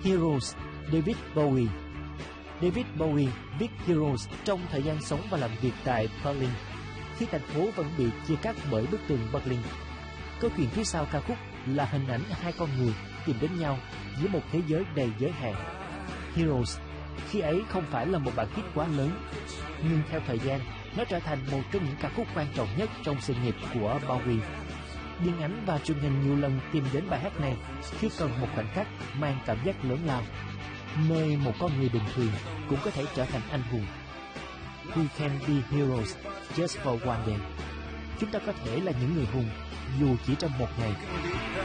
Heroes, David Bowie. David Bowie viết Heroes trong thời gian sống và làm việc tại Berlin, khi thành phố vẫn bị chia cắt bởi bức tường Berlin. Câu chuyện phía sau ca khúc là hình ảnh hai con người tìm đến nhau giữa một thế giới đầy giới hạn. Heroes khi ấy không phải là một bản hit quá lớn, nhưng theo thời gian, nó trở thành một trong những ca khúc quan trọng nhất trong sự nghiệp của Bowie. Điện ảnh và truyền hình nhiều lần tìm đến bài hát này khi cần một khoảnh khắc mang cảm giác lớn lao, nơi một con người bình thường cũng có thể trở thành anh hùng. We can be heroes just for one day. Chúng ta có thể là những người hùng dù chỉ trong một ngày.